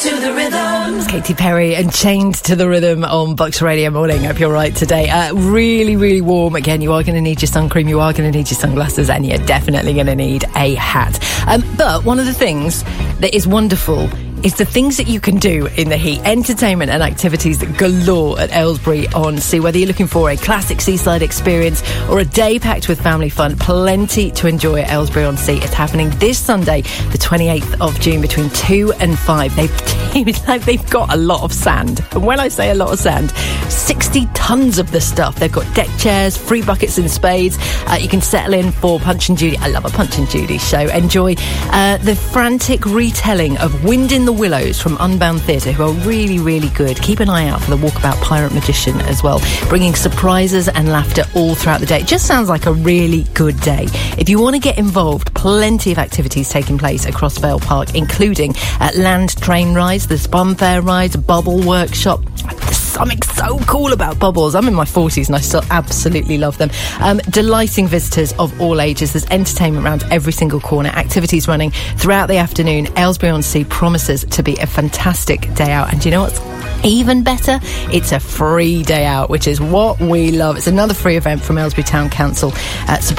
to the rhythm. It's Katy Perry and Chained to the Rhythm on Bucks Radio Morning. Hope you're right today. Really, really warm. Again, you are going to need your sun cream, you are going to need your sunglasses, and you're definitely going to need a hat. But one of the things that is wonderful is the things that you can do in the heat. Entertainment and activities galore at Aylesbury-on-Sea. Whether you're looking for a classic seaside experience or a day packed with family fun, plenty to enjoy at Aylesbury-on-Sea. It's happening this Sunday, the 28th of June, between 2 and 5. They've got a lot of sand. And when I say a lot of sand, 60 tons of the stuff. They've got deck chairs, free buckets and spades. You can settle in for Punch and Judy. I love a Punch and Judy show. Enjoy the frantic retelling of Wind in the Willows from Unbound Theatre, who are really, really good. Keep an eye out for the Walkabout Pirate Magician as well, bringing surprises and laughter all throughout the day. It just sounds like a really good day. If you want to get involved, plenty of activities taking place across Vale Park, including land train rides, the Spun Fair rides, bubble workshop. There's something so cool about bubbles. I'm in my 40s and I still absolutely love them. Delighting visitors of all ages. There's entertainment around every single corner, activities running throughout the afternoon. Aylesbury-on-Sea promises to be a fantastic day out. And do you know what's even better? It's a free day out, which is what we love. It's another free event from Aylesbury Town Council.